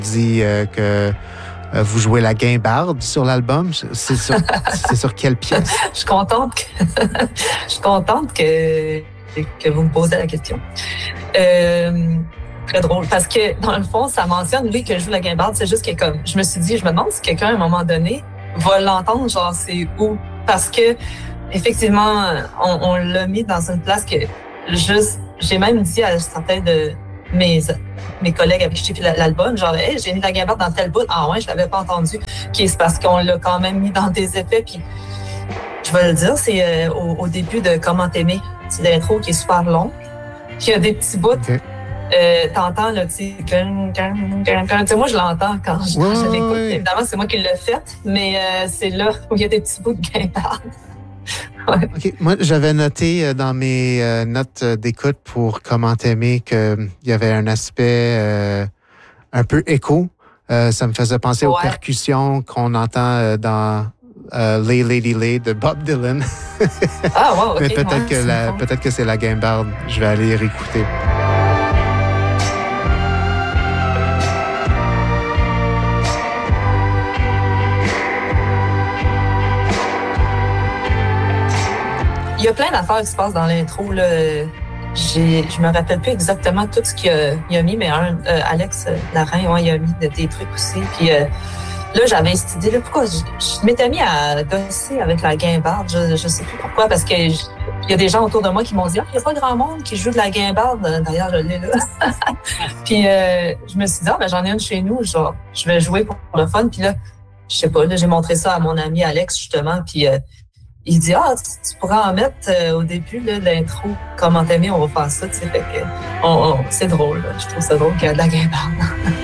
dit que vous jouez la guimbarde sur l'album. C'est sur quelle pièce? Je suis contente que vous me posez la question. Très drôle, parce que dans le fond, ça mentionne, oui, que je joue la guimbarde. C'est juste que comme, je me suis dit, je me demande si quelqu'un, à un moment donné, va l'entendre, genre, c'est où? Parce que, effectivement, on l'a mis dans une place que j'ai même dit à certains de mes collègues avec qui j'ai fait l'album, genre, hey, j'ai mis la guimbarde dans tel bout. Ah ouais, je l'avais pas entendu. Okay, c'est parce qu'on l'a quand même mis dans des effets. Puis, je vais le dire, c'est au début de Comment t'aimer. C'est l'intro qui est super long. Puis, il y a des petits bouts. Okay. T'entends, là, tu sais, moi, je l'entends quand je l'écoute. Oui. Évidemment, c'est moi qui l'ai fait, mais c'est là où il y a des petits bouts de guimbarde. Ouais. OK. Moi, j'avais noté dans mes notes d'écoute pour Comment t'aimer qu'il y avait un aspect un peu écho. Ça me faisait penser aux percussions qu'on entend dans Lay Lady Lay de Bob Dylan. Ah, wow, OK. Mais peut-être que c'est la guimbarde. Je vais aller réécouter. Il y a plein d'affaires qui se passent dans l'intro, là. Je me rappelle plus exactement tout ce qu'il a mis, mais Alex Larin, il a mis des trucs aussi. Puis là, j'avais cette idée, là, pourquoi je m'étais mis à danser avec la guimbarde. Je sais plus pourquoi, parce que il y a des gens autour de moi qui m'ont dit, il n'y a pas grand monde qui joue de la guimbarde. D'ailleurs, je l'ai là. Puis je me suis dit, j'en ai une chez nous, genre, je vais jouer pour le fun. Puis là, je sais pas, là, j'ai montré ça à mon ami Alex, justement, puis il dit, tu pourrais en mettre au début là, de l'intro. Comment t'aimer, on va faire ça, tu sais. Fait que c'est drôle, là. Je trouve ça drôle qu'il y a de la guimbarde.